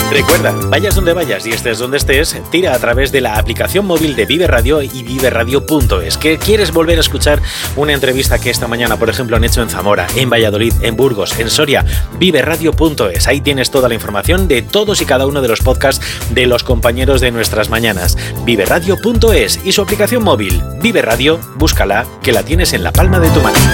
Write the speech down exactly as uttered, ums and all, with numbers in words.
Recuerda, vayas donde vayas y estés donde estés, tira a través de la aplicación móvil de Vive Radio y vive radio punto es. ¿Que quieres volver a escuchar una entrevista que esta mañana, por ejemplo, han hecho en Zamora, en Valladolid, en Burgos, en Soria? vive radio punto es. Ahí tienes toda la información de todos y cada uno de los podcasts de los compañeros de nuestras mañanas. vive radio punto es y su aplicación móvil. Vive Radio, búscala, que la tienes en la palma de tu mano.